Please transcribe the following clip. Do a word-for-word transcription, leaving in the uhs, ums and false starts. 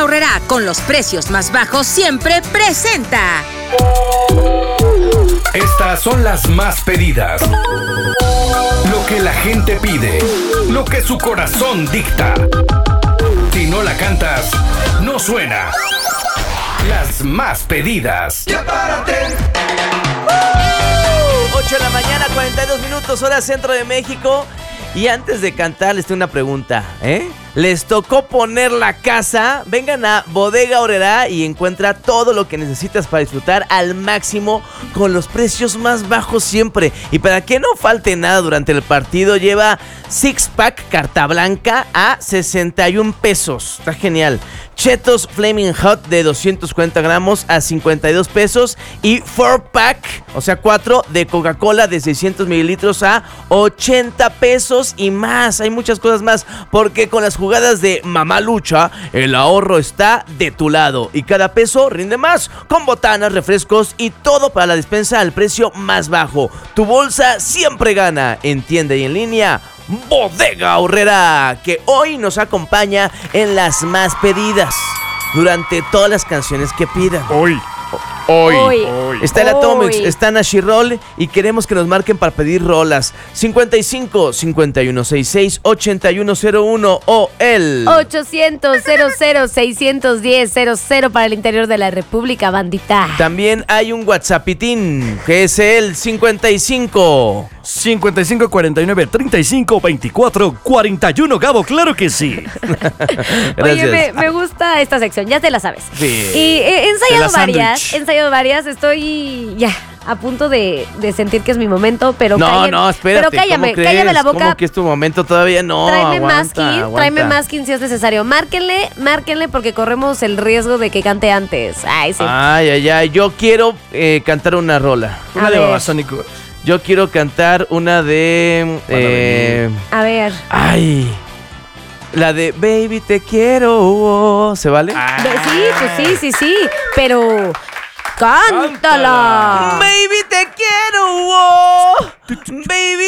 Aurrerá, con los precios más bajos siempre, presenta. Estas son las más pedidas. Lo que la gente pide, lo que su corazón dicta. Si no la cantas, no suena. Las más pedidas. ¡Ya párate! ocho de la mañana, cuarenta y dos minutos, hora centro de México. Y antes de cantar, les tengo una pregunta, ¿eh? ¿Les tocó poner la casa? Vengan a Bodega Aurrerá y encuentra todo lo que necesitas para disfrutar al máximo con los precios más bajos siempre. Y para que no falte nada durante el partido, lleva Six Pack Carta Blanca a sesenta y un pesos. Está genial. Chetos Flaming Hot de doscientos cuarenta gramos a cincuenta y dos pesos. Y four pack, o sea cuatro, de Coca-Cola de seiscientos mililitros a ochenta pesos y más. Hay muchas cosas más, porque con las jugadas de Mamá Lucha, el ahorro está de tu lado y cada peso rinde más, con botanas, refrescos y todo para la despensa al precio más bajo. Tu bolsa siempre gana. En tienda y en línea, Bodega Aurrerá, que hoy nos acompaña en las más pedidas durante todas las canciones que pidan. Hoy. Hoy. Hoy. Está el Atomics, está Nashi Roll y queremos que nos marquen para pedir rolas. cincuenta y cinco, cincuenta y uno sesenta y seis, ochenta y uno cero uno o el ochocientos, cero cero, seiscientos diez, cero cero para el interior de la República, bandita. También hay un WhatsAppitín que es el cincuenta y cinco, cincuenta y cinco, cuarenta y nueve, treinta y cinco, veinticuatro, cuarenta y uno, Gabo, claro que sí. Oye, me, me gusta esta sección, ya te la sabes. Sí. Y he ensayado varias, sándwich. he ensayado varias, estoy ya a punto de, de sentir que es mi momento, pero No, cállame, no, espérate. pero cállame, ¿cómo crees? cállame la boca. ¿Cómo que es tu momento? Todavía no. Tráeme aguanta, masking, aguanta. tráeme masking si es necesario. Márquenle, márquenle porque corremos el riesgo de que cante antes. Ay, sí. Ay, ay, ay. Yo quiero eh, cantar una rola. Una A de ver. Babasónico. Yo quiero cantar una de... Eh, A ver. ay... La de Baby te quiero. ¿Se vale? Ah. Ve- Sí, pues sí, sí, sí. Pero cántala. Baby te quiero. Baby